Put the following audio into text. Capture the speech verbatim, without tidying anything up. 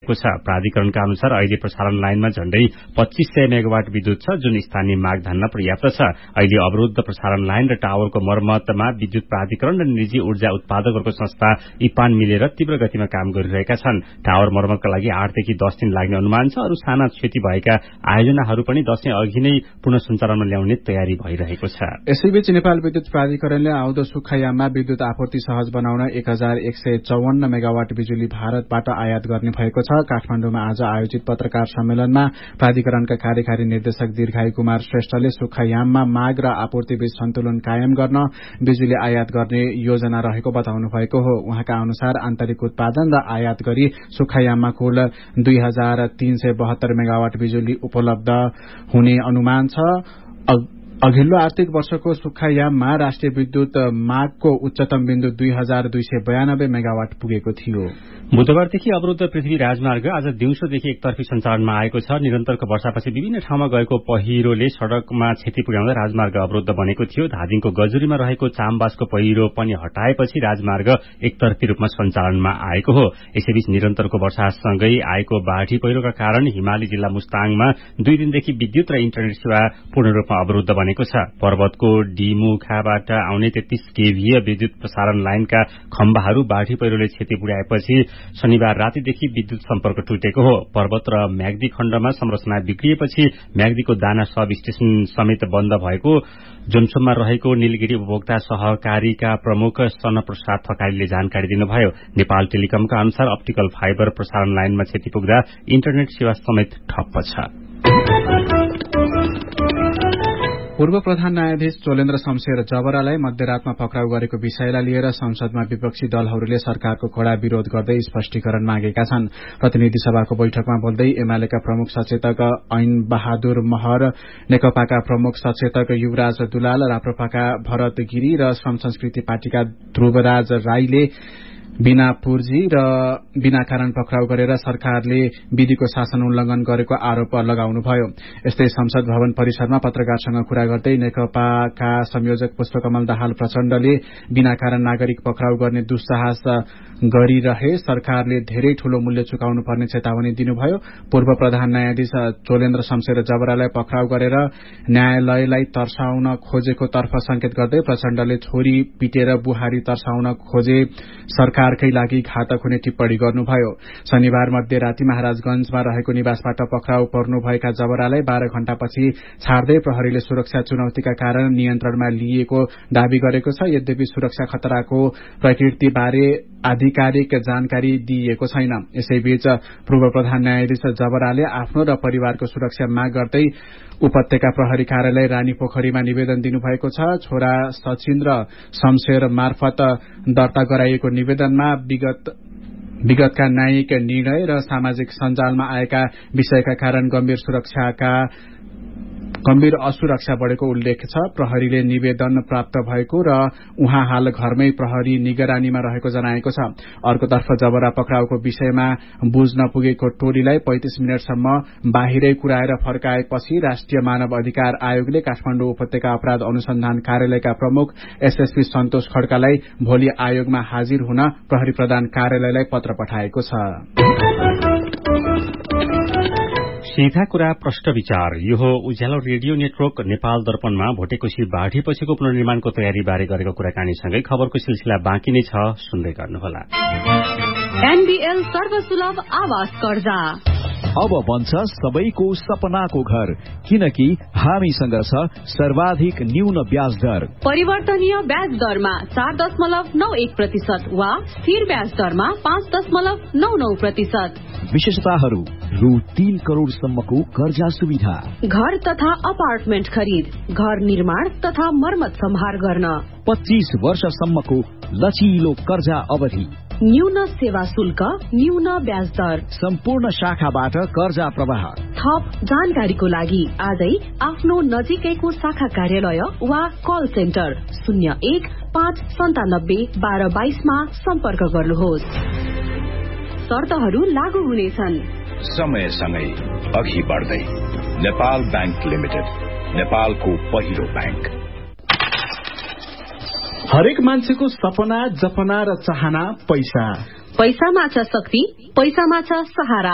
छ। प्राधिकरणका अनुसार अहिले प्रसारण लाइनमा झण्डै पच्चीस सय मेगावाट विद्युत छ, जुन स्थानीय माग धान्न पर्याप्त छ। अहिले अवरुद्ध प्रसारण लाइन र टावरको मर्मतमा विद्युत प्राधिकरण र निजी ऊर्जा उत्पादकहरूको संस्था इपान मिलेर तीव्र गतिमा काम गरिरहेका छन्। टावर मर्मतका लागि आठदेखि दस दिन लाग्ने अनुमान छ। अरू साना क्षति भएका आयोजनाहरू पनि दशैं अघि नै पुनः सञ्चालनमा ल्याउने तयारी भइरहेको छ। यसैबीच नेपाल विद्युत प्राधिकरणले आउँदो सुक्खायाममा विद्युत आपूर्ति सहज बनाउन एक हजार एक सय चौवन्न मेगावाट बिजुली भारतबाट आयात गर्ने भएको छ। काठमाडौँमा आज आयोजित पत्रकार सम्मेलनमा प्राधिकरणका कार्यकारी निर्देशक दीर्घायु कुमार श्रेष्ठले सुक्खायाममा माग र आपूर्ति बीच सन्तुलन कायम गर्न बिजुली आयात गर्ने योजना रहेको बताउनु भएको हो। उहाँका अनुसार आन्तरिक उत्पादन र आयात गरी सुक्खायाममा कुल दुई हजार तीन सय बहत्तर मेगावाट बिजुली उपलब्ध हुने अनुमान छ। अघिल्लो आर्थिक वर्षको सुक्खायाममा राष्ट्रिय विद्युत मागको उच्चतम बिन्दु दुई हजार दुई सय बयानब्बे मेगावाट पुगेको थियो। बुधबारदेखि अवरुद्ध पृथ्वी राजमार्ग आज दिउँसोदेखि एकतर्फी सञ्चालनमा आएको छ। निरन्तरको वर्षापछि विभिन्न ठाउँमा गएको पहिरोले सड़कमा क्षति पुर्याउँदा राजमार्ग अवरुद्ध बनेको थियो। धादिङको गजुरीमा रहेको चामबासको पहिरो पनि हटाएपछि राजमार्ग एकतर्फी रूपमा सञ्चालनमा आएको हो। यसैबीच निरन्तरको वर्षासँगै आएको बाढ़ी पहिरोका कारण हिमाली जिल्ला मुस्ताङमा दुई दिनदेखि विद्युत र इन्टरनेट सेवा पूर्ण रूपमा अवरुद्ध बनेको छ। पर्वतको डिमुखाबाट आउने तेत्तीस केभीए विद्युत प्रसारण लाइनका खम्बाहरू बाढ़ी पहिरोले क्षति पुर्याएपछि शनिबार रातिदेखि विद्युत सम्पर्क टुटेको हो। पर्वत र म्याग्दी खण्डमा संरचना बिग्रिएपछि म्याग्दीको दाना सब स्टेशन समेत बन्द भएको जोन्सोममा रहेको नीलगिरी उपभोक्ता सहकारीका प्रमुख सनप्रसाद थकालीले जानकारी दिनुभयो। नेपाल टेलिकमका अनुसार अप्टिकल फाइबर प्रसारण लाइनमा क्षति पुग्दा इन्टरनेट सेवा समेत ठप्प छ। पूर्व प्रधान न्यायाधीश चोलेन्द्र शमशेर जबरालाई मध्यरातमा पक्राउ गरेको विषयलाई लिएर संसदमा विपक्षी दलहरूले सरकारको कड़ा विरोध गर्दै स्पष्टीकरण मागेका छन्। प्रतिनिधि सभाको बैठकमा बोल्दै एमालेका प्रमुख सचेतक ऐन बहादुर महर, नेकपाका प्रमुख सचेतक युवराज दुलाल, राप्रपाका भरत गिरी र श्रम संस्कृति पार्टीका ध्रुवराज राईले बिना पुर्जी र बिना कारण पक्राउ गरेर सरकारले विधिको शासन उल्लंघन गरेको आरोप लगाउनुभयो। यस्तै संसद भवन परिसरमा पत्रकारसँग कुरा गर्दै नेकपाका संयोजक पुष्पकमल दाहाल प्रचण्डले बिना कारण नागरिक पक्राउ गर्ने दुस्साहस गरिरहे सरकारले धेरै ठूलो मूल्य चुकाउनु पर्ने चेतावनी दिनुभयो। पूर्व प्रधान न्यायाधीश चोलेन्द्र शमशेर जबरालाई पक्राउ गरेर न्यायालयलाई तर्साउन खोजेको तर्फ संकेत गर्दै प्रचण्डले छोरी पिटेर बुहारी तर्साउन खोजे सरकारकै लागि घातक हुने टिप्पणी गर्नुभयो। शनिबार मध्यराती महाराजगंजमा रहेको निवासबाट पक्राउ पर्नुभएका जबरालाई बाह्र घण्टापछि छाड्दै प्रहरीले सुरक्षा चुनौतीका कारण नियन्त्रणमा लिएको दावी गरेको छ। यद्यपि सुरक्षा खतराको प्रकृतिबारे आधिकारिक जानकारी दिइएको छैन। यसैबीच पूर्व प्रधान न्यायाधीश जबराले आफ्नो र परिवारको सुरक्षा माग गर्दै उपत्यका प्रहरी कार्यालय रानी पोखरीमा निवेदन दिनुभएको छ। छोरा सचिन्द्र शमशेर मार्फत दर्ता गराइएको निवेदनमा विगत विगतका न्यायिक निर्णय र सामाजिक सञ्जालमा आएका विषयका कारण गम्भीर सुरक्षाका गम्भीर असुरक्षा बढ़ेको उल्लेख छ। प्रहरीले निवेदन प्राप्त भएको र उहाँ हाल घरमै प्रहरी निगरानीमा रहेको जनाएको छ। अर्कोतर्फ जबरा पक्राउको विषयमा बुझ्न पुगेको टोलीलाई पैंतीस मिनटसम्म बाहिरै कुराएर फर्काएपछि राष्ट्रिय मानव अधिकार आयोगले काठमाडौँ उपत्यका अपराध अनुसन्धान कार्यालयका प्रमुख एसएसपी सन्तोष खड्कालाई भोलि आयोगमा हाजिर हुन प्रहरी प्रधान कार्यालयलाई पत्र पठाएको छ। सीधा कुरा प्रष्ट विचार यो हो उज्यालो रेडियो नेटवर्क नेपाल दर्पणमा भोटेकोशी बाढ़ीपछिको पुनर्निर्माणको तयारी बारे गरेको कुराकानीसँगै खबरको सिलसिला बाँकी नै छ, सुन्दै गर्नुहोला। एनबीएल सर्वसुलभ आवास कर्जा अब बन्छ सबैको सपनाको घर, किनकि हामीसँग छ सर्वाधिक न्यून ब्याज दर। परिवर्तनीय ब्याज दरमा चार दशमलव नौ एक प्रतिशत वा स्थिर ब्याज दरमा पाँच दशमलव नौ नौ प्रतिशत। विशेषताहरू रु तीन करोड़ सम्मको कर्जा सुविधा, घर तथा अपार्टमेन्ट खरीद, घर निर्माण तथा मर्मत सम्हार गर्न, पच्चीस वर्षसम्मको लचिलो कर्जा अवधि, न्यून सेवा शुल्क, न्यून ब्याज दर, सम्पूर्ण शाखाबाट कर्जा प्रवाह। थप जानकारीको लागि आजै आफ्नो नजिकैको शाखा कार्यालय वा कल सेन्टर शून्य एक पाँच सन्तानब्बे बाह्र बाइसमा सम्पर्क गर्नुहोस्। शर्तहरू लागू हुनेछन्। समयसँगै अघि बढ्दै नेपाल बैंक लिमिटेड, नेपालको पहिलो बैंक। हरेक मान्छेको सपना, जपना र चाहना पैसा। पैसामा छ शक्ति, पैसामा छ सहारा।